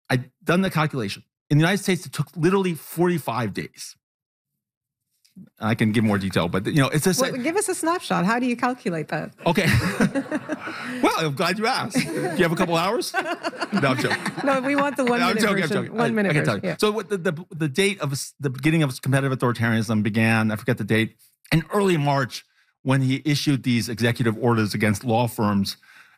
I'd done the calculation. In the United States, it took literally 45 days. I can give more detail, but it's just... Well, give us a snapshot. How do you calculate that? Okay. Well, I'm glad you asked. Do you have a couple hours? No, I'm joking. No, we want the 1 minute version. I'm joking. 1 minute version. Yeah. So the date of the beginning of competitive authoritarianism began, I forget the date, in early March when he issued these executive orders against law firms